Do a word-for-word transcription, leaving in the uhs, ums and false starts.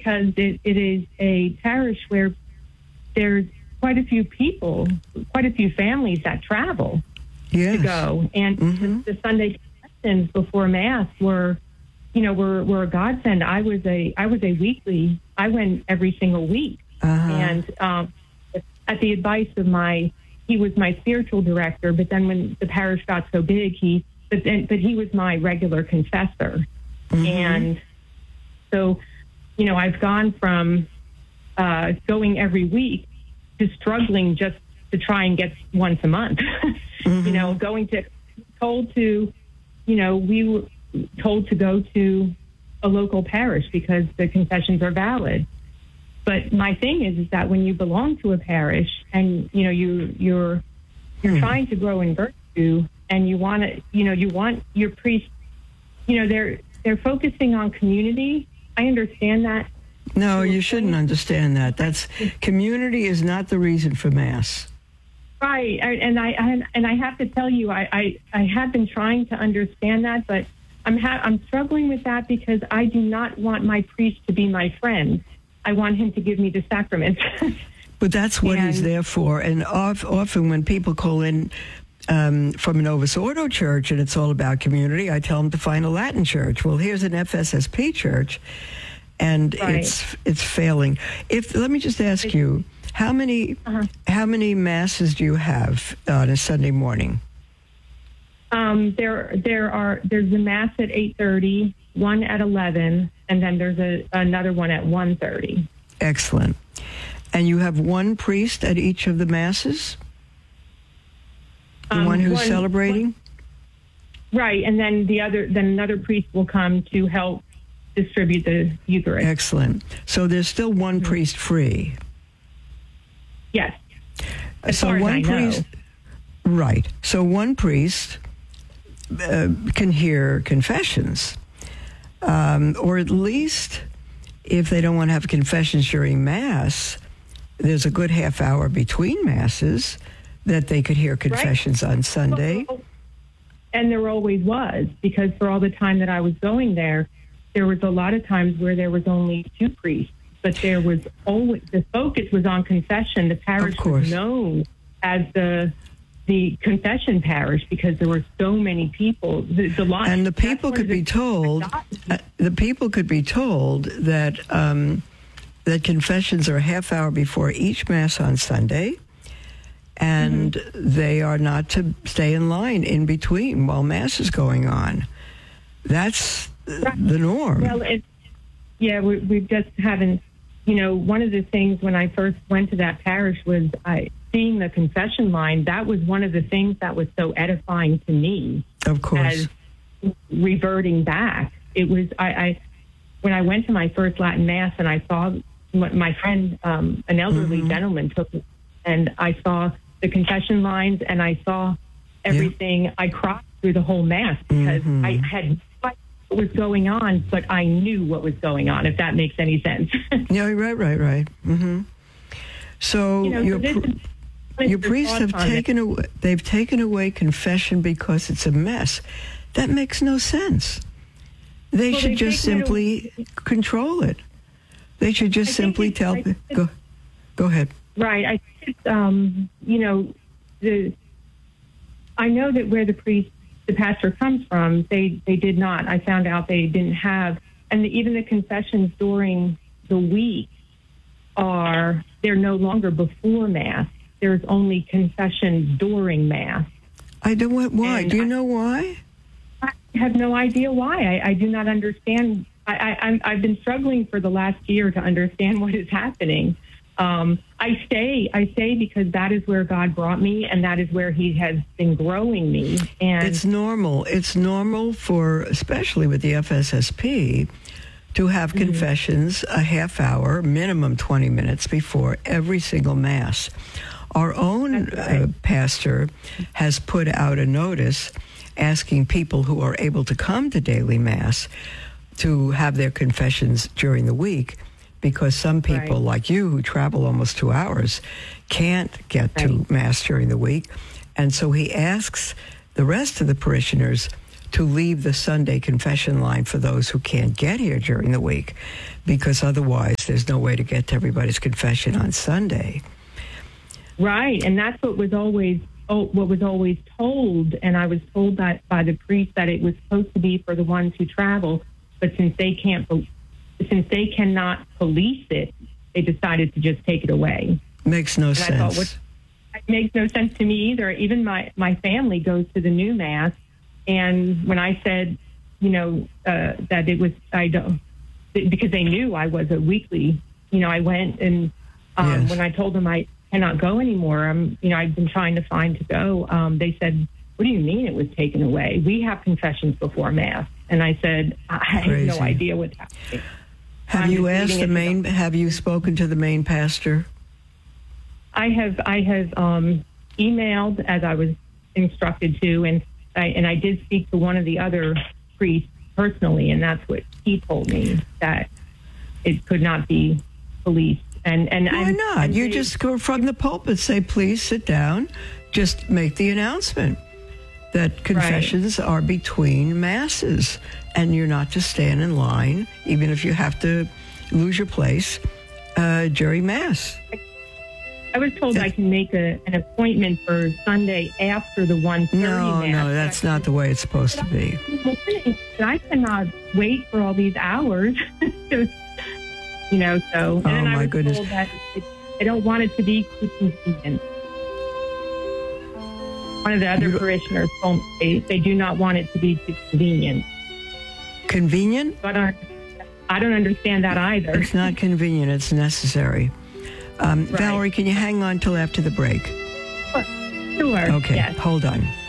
because it, it is a parish where there's quite a few people, quite a few families that travel yes. to go. And mm-hmm. the, the Sunday confessions before Mass were, you know, were, were a godsend. I was a I was a weekly. I went every single week. Uh-huh. And um, at the advice of my, he was my spiritual director, but then when the parish got so big, he, but then, but he was my regular confessor. Mm-hmm. And so, you know, I've gone from uh, going every week to struggling just to try and get once a month. mm-hmm. You know, going to, told to, you know, we were told to go to a local parish because the confessions are valid. But my thing is, is that when you belong to a parish and, you know, you, you're, you're hmm. trying to grow in virtue and you want to, you know, you want your priest, you know, they're, they're focusing on community. I understand that. No, you shouldn't understand that. That's community is not the reason for Mass. Right. I, and I, I, and I have to tell you, I, I, I have been trying to understand that, but I'm, ha- I'm struggling with that because I do not want my priest to be my friend. I want him to give me the sacraments. But that's what and, he's there for. And of, often when people call in um, from a Novus Ordo church and it's all about community, I tell them to find a Latin church. Well, here's an F S S P church, and right. it's it's failing. If let me just ask you, how many uh-huh. how many masses do you have on a Sunday morning? Um, there there are there's a mass at eight thirty, one at eleven, and then there's a another one at one thirty. Excellent. And you have one priest at each of the masses? The Um, one who's one, celebrating? One, right, and then the other then another priest will come to help distribute the Eucharist. Excellent. So there's still one mm-hmm. priest free. Yes. As so far one as I priest know. Right. So one priest uh, can hear confessions. Um, or at least if they don't want to have confessions during Mass, there's a good half hour between Masses that they could hear confessions right. on Sunday. And there always was, because for all the time that I was going there, there was a lot of times where there was only two priests, but there was always, the focus was on confession. The parish was known as the the confession parish because there were so many people. The, the line, and the people could be told, uh, the people could be told that um, that confessions are a half hour before each Mass on Sunday, and mm-hmm. they are not to stay in line in between while Mass is going on. That's right. the norm. Well, it, yeah, we, we just haven't, you know, one of the things when I first went to that parish was I seeing the confession line. That was one of the things that was so edifying to me. Of course. As reverting back. It was, I, I when I went to my first Latin Mass and I saw my friend, um, an elderly mm-hmm. gentleman took me, and I saw the confession lines and I saw everything. Yeah. I cried through the whole Mass because mm-hmm. I had no idea what was going on, but I knew what was going on, if that makes any sense. Yeah, right, right, right. Mm-hmm. So, you know, your, so pr- your priests have taken away, they've taken away confession because it's a mess. That makes no sense. They well, should just simply control it. They should just simply tell... Go, go ahead. Right. I think it's, um, you know, the, I know that where the priest, the pastor comes from, they, they did not. I found out they didn't have, and the, even the confessions during the week are, they're no longer before Mass. There's only confessions during Mass. I don't know why. And do you I, know why? I have no idea why. I, I do not understand. I, I, I'm, I've been struggling for the last year to understand what is happening. Um, I stay, I stay because that is where God brought me, and that is where He has been growing me. And it's normal. It's normal for, especially with the F S S P, to have mm-hmm. confessions a half hour, minimum twenty minutes before every single Mass. Our own right. uh, pastor has put out a notice asking people who are able to come to daily Mass to have their confessions during the week, because some people, right. like you, who travel almost two hours, can't get right. to Mass during the week. And so he asks the rest of the parishioners to leave the Sunday confession line for those who can't get here during the week, because otherwise there's no way to get to everybody's confession on Sunday. Right, and that's what was always oh, what was always told, and I was told that by the priest that it was supposed to be for the ones who travel, but since they can't, since they cannot police it, they decided to just take it away. Makes no and sense. I thought, what, it makes no sense to me either. Even my, my family goes to the new Mass, and when I said, you know, uh, that it was, I don't, because they knew I was a weekly, you know, I went and um, yes. when I told them I cannot go anymore, I'm, you know, I've been trying to find to go. Um, they said, what do you mean it was taken away? We have confessions before Mass. And I said, I Crazy. have no idea what's happening. Have I'm you just asked the leaving it main, to have you spoken to the main pastor? I have I have um, emailed as I was instructed to, and I, and I did speak to one of the other priests personally, and that's what he told me, that it could not be policed. And and Why I'm, not? I'm You really- just go from the pulpit, say, please sit down, just make the announcement that confessions are between masses, and you're not to stand in line, even if you have to lose your place uh, during Mass. I was told I can make a, an appointment for Sunday after the one thirty No, Mass. no, that's not the way it's supposed to be. I cannot wait for all these hours to, you know, so. And Oh, then I my was goodness. told that it, I don't want it to be too convenient. One of the other You- parishioners told me they, they do not want it to be too convenient. Convenient? But I, I don't understand that either. It's not convenient, it's necessary. Um, Right. Valerie, can you hang on till after the break? Sure. Okay, Yes. hold on.